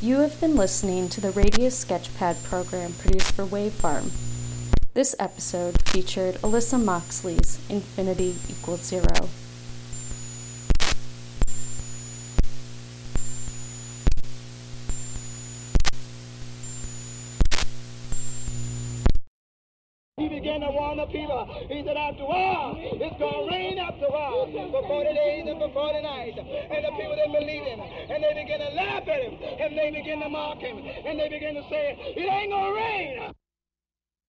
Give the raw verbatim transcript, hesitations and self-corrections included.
You have been listening to the Radius Sketchpad program produced for Wavefarm. This episode featured Alyssa Moxley's Infinity Equals Zero. He began to warn the people. He said, after all, it's going to rain after all for forty days and for forty nights. And the people didn't believe him. And they began to laugh at him. And they began to mock him. And they began to say, it ain't going to rain.